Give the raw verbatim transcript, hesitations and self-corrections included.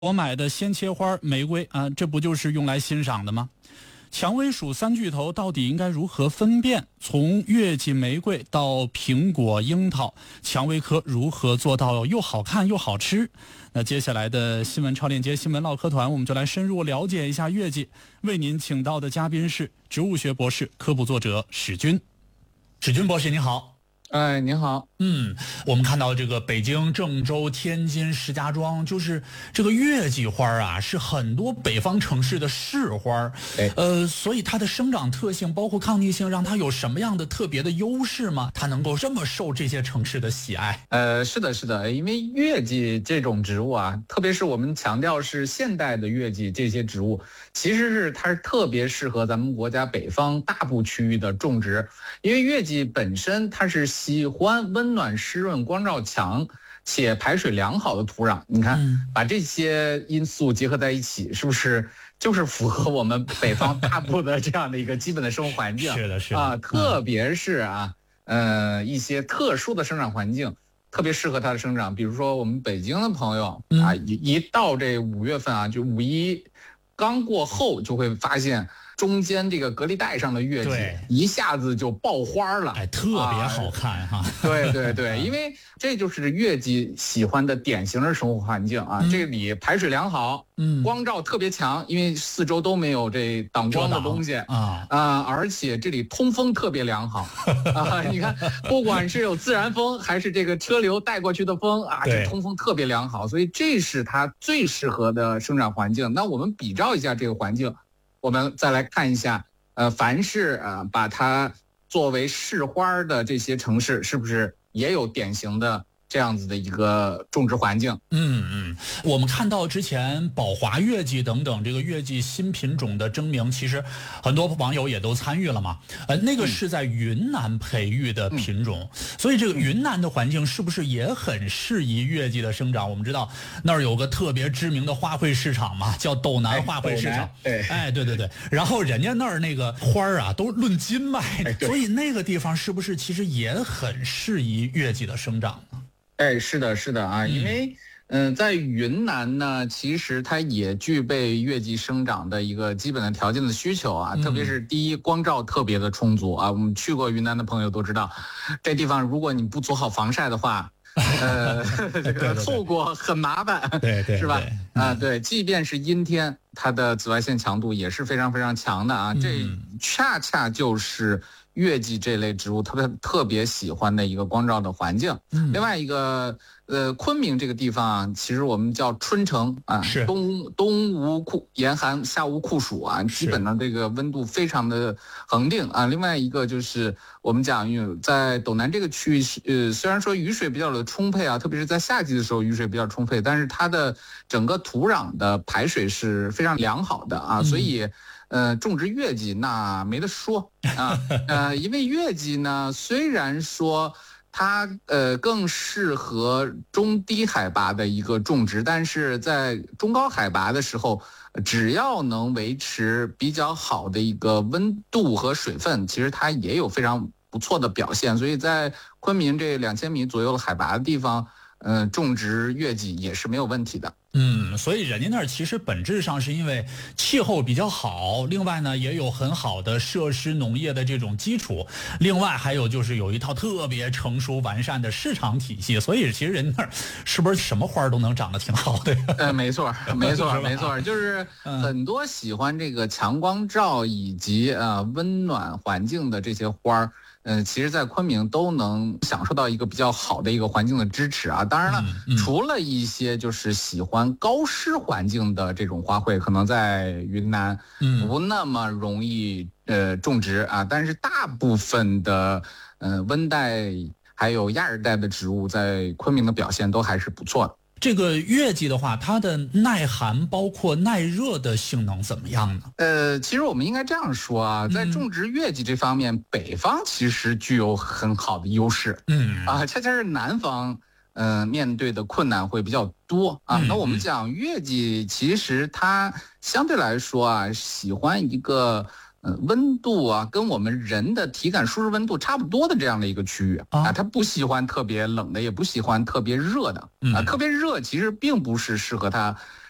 我买的鲜切花玫瑰啊，这不就是用来欣赏的吗？蔷薇属三巨头到底应该如何分辨？从月季玫瑰到苹果樱桃，蔷薇科如何做到又好看又好吃？那接下来的新闻超链接新闻唠嗑团，我们就来深入了解一下月季。为您请到的嘉宾是植物学博士、科普作者史军。史军博士，你好。 哎，您好。 嗯，我们看到这个北京、郑州、天津、石家庄，就是这个月季花啊，是很多北方城市的市花。 哎， 呃，所以它的生长特性，包括抗逆性，让它有什么样的特别的优势吗？它能够这么受这些城市的喜爱？ 呃，是的，是的，因为月季这种植物啊，特别是我们强调是现代的月季这些植物，其实是它是特别适合咱们国家北方大部区域的种植，因为月季本身它是喜欢温暖、湿润、光照强且排水良好的土壤。你看， 嗯、 把这些因素结合在一起，是不是就是符合我们北方大部的这样的一个基本的生活环境？ 是的，是的啊，特别是啊，呃，一些特殊的生长环境。特别适合它的生长，比如说我们北京的朋友啊，一一到这五月份啊，就五一刚过后，就会发现中间这个隔离带上的月季一下子就爆花了， 哎，特别好看哈、啊。 对对对，因为这就是月季喜欢的典型的生活环境啊，嗯、这里排水良好，嗯，光照特别强，因为四周都没有这挡光的东西啊啊，而且这里通风特别良好啊，你看，不管是有自然风还是这个车流带过去的风啊，这通风特别良好，所以这是它最适合的生长环境。那我们比照一下这个环境。我们再来看一下，呃，凡是呃把它作为市花的这些城市，是不是也有典型的这样子的一个种植环境？ 嗯嗯，我们看到之前宝华月季等等这个月季新品种的征名，其实很多网友也都参与了嘛。呃，那个是在云南培育的品种，嗯、所以这个云南的环境是不是也很适宜月季的生长？我们知道那儿有个特别知名的花卉市场嘛，叫斗南花卉市场。 对， 哎，对对对。然后人家那儿那个花啊都论斤卖， 哎、 所以那个地方是不是其实也很适宜月季的生长呢？ 哎，是的，是的啊，因为嗯、呃，在云南呢，其实它也具备月季生长的一个基本的条件的需求啊，嗯、特别是第一，光照特别的充足啊。我们去过云南的朋友都知道，这地方如果你不做好防晒的话，呃，这个后果很麻烦， 对对， 是吧？啊，对，即便是阴天，它的紫外线强度也是非常非常强的啊。这恰恰就是月季这类植物特别特别喜欢的一个光照的环境。嗯、另外一个，呃，昆明这个地方啊，其实我们叫春城啊， 是冬冬无酷严寒，夏无酷暑啊，基本的这个温度非常的恒定啊。另外一个就是我们讲，在斗南这个区域，呃，虽然说雨水比较的充沛啊，特别是在夏季的时候雨水比较充沛，但是它的整个土壤的排水是非常良好的啊，所以。嗯呃，种植月季那没得说啊，呃，因为月季呢，虽然说它呃更适合中低海拔的一个种植，但是在中高海拔的时候，只要能维持比较好的一个温度和水分，其实它也有非常不错的表现。所以在昆明这两千米左右的海拔的地方，呃，种植月季也是没有问题的。 嗯，所以人家那儿其实本质上是因为气候比较好，另外呢也有很好的设施农业的这种基础，另外还有就是有一套特别成熟完善的市场体系，所以其实人家那儿是不是什么花都能长得挺好的呀？ 呃，没错，没错，没错，就是很多喜欢这个强光照以及呃温暖环境的这些花儿。嗯、呃，其实，在昆明都能享受到一个比较好的一个环境的支持啊。当然了，嗯嗯、除了一些就是喜欢高湿环境的这种花卉，可能在云南不那么容易呃种植啊。但是大部分的呃温带还有亚热带的植物，在昆明的表现都还是不错的。 这个月季的话，它的耐寒包括耐热的性能怎么样呢？ 呃，其实我们应该这样说啊，在种植月季这方面，嗯、北方其实具有很好的优势。嗯啊，恰恰是南方，呃，面对的困难会比较多啊。嗯、那我们讲月季，其实它相对来说啊，喜欢一个。呃，温度啊，跟我们人的体感舒适温度差不多的这样的一个区域啊，它不喜欢特别冷的，也不喜欢特别热的啊。特别热其实并不是适合它